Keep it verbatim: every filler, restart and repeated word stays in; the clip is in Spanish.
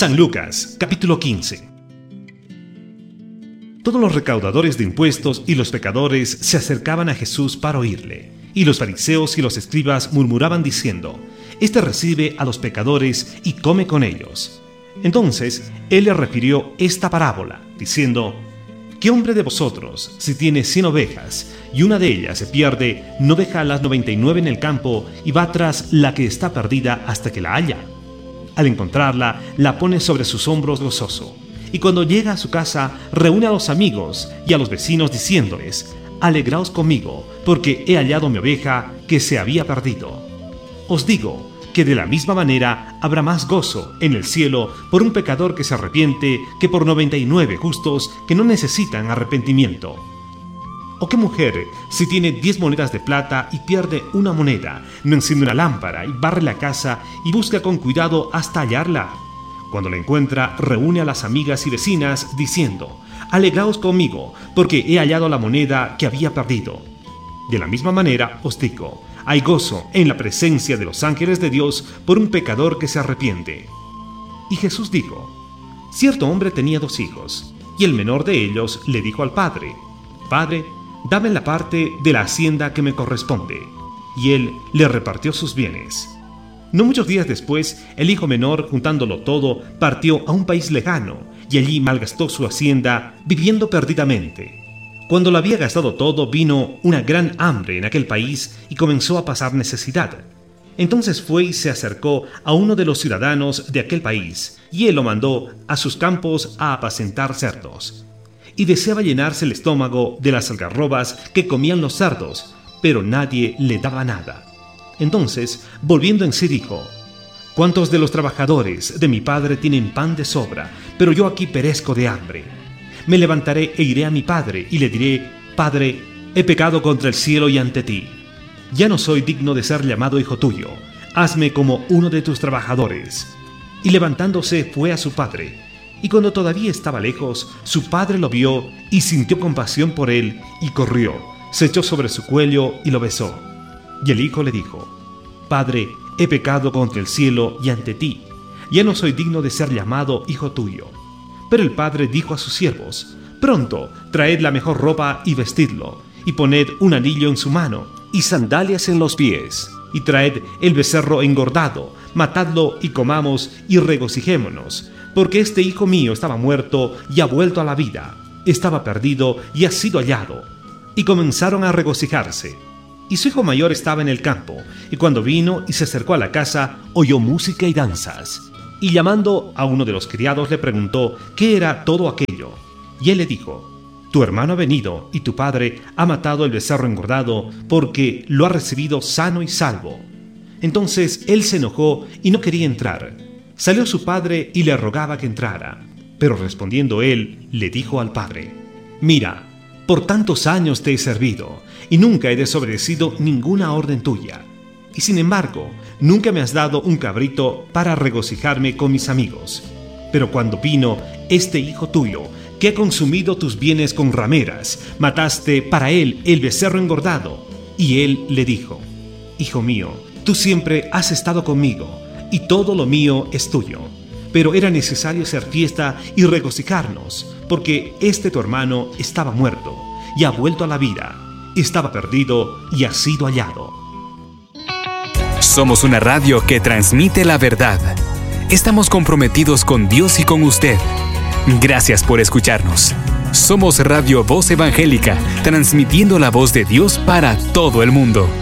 San Lucas, capítulo quince. Todos los recaudadores de impuestos y los pecadores se acercaban a Jesús para oírle, y los fariseos y los escribas murmuraban diciendo: Este recibe a los pecadores y come con ellos. Entonces él les refirió esta parábola, diciendo: ¿Qué hombre de vosotros, si tiene cien ovejas, y una de ellas se pierde, no deja a las noventa y nueve en el campo y va tras la que está perdida hasta que la halla? Al encontrarla, la pone sobre sus hombros gozoso, y cuando llega a su casa, reúne a los amigos y a los vecinos diciéndoles: Alegraos conmigo, porque he hallado mi oveja que se había perdido. Os digo que de la misma manera habrá más gozo en el cielo por un pecador que se arrepiente que por noventa y nueve justos que no necesitan arrepentimiento. ¿O qué mujer, si tiene diez monedas de plata y pierde una moneda, no enciende una lámpara y barre la casa y busca con cuidado hasta hallarla? Cuando la encuentra, reúne a las amigas y vecinas diciendo: Alegraos conmigo, porque he hallado la moneda que había perdido. De la misma manera os digo, hay gozo en la presencia de los ángeles de Dios por un pecador que se arrepiente. Y Jesús dijo: Cierto hombre tenía dos hijos, y el menor de ellos le dijo al padre: Padre, dame la parte de la hacienda que me corresponde. Y él le repartió sus bienes. No muchos días después, el hijo menor, juntándolo todo, partió a un país lejano, y allí malgastó su hacienda, viviendo perdidamente. Cuando lo había gastado todo, vino una gran hambre en aquel país y comenzó a pasar necesidad. Entonces fue y se acercó a uno de los ciudadanos de aquel país, y él lo mandó a sus campos a apacentar cerdos. Y deseaba llenarse el estómago de las algarrobas que comían los cerdos, pero nadie le daba nada. Entonces, volviendo en sí, dijo: ¿Cuántos de los trabajadores de mi padre tienen pan de sobra, pero yo aquí perezco de hambre? Me levantaré e iré a mi padre y le diré: Padre, he pecado contra el cielo y ante ti. Ya no soy digno de ser llamado hijo tuyo. Hazme como uno de tus trabajadores. Y levantándose fue a su padre. Y cuando todavía estaba lejos, su padre lo vio y sintió compasión por él y corrió, se echó sobre su cuello y lo besó. Y el hijo le dijo: Padre, he pecado contra el cielo y ante ti. Ya no soy digno de ser llamado hijo tuyo. Pero el padre dijo a sus siervos: Pronto, traed la mejor ropa y vestidlo, y poned un anillo en su mano, y sandalias en los pies, y traed el becerro engordado, matadlo y comamos y regocijémonos, porque este hijo mío estaba muerto y ha vuelto a la vida, estaba perdido y ha sido hallado. Y comenzaron a regocijarse. Y su hijo mayor estaba en el campo, y cuando vino y se acercó a la casa, oyó música y danzas. Y llamando a uno de los criados le preguntó qué era todo aquello. Y él le dijo: Tu hermano ha venido, y tu padre ha matado el becerro engordado, porque lo ha recibido sano y salvo. Entonces él se enojó y no quería entrar. Salió su padre y le rogaba que entrara. Pero respondiendo él, le dijo al padre: Mira, por tantos años te he servido, y nunca he desobedecido ninguna orden tuya. Y sin embargo, nunca me has dado un cabrito para regocijarme con mis amigos. Pero cuando vino este hijo tuyo, que ha consumido tus bienes con rameras, mataste para él el becerro engordado. Y él le dijo: Hijo mío, tú siempre has estado conmigo, y todo lo mío es tuyo. Pero era necesario hacer fiesta y regocijarnos, porque este tu hermano estaba muerto y ha vuelto a la vida, estaba perdido y ha sido hallado. Somos una radio que transmite la verdad. Estamos comprometidos con Dios y con usted. Gracias por escucharnos. Somos Radio Voz Evangélica, transmitiendo la voz de Dios para todo el mundo.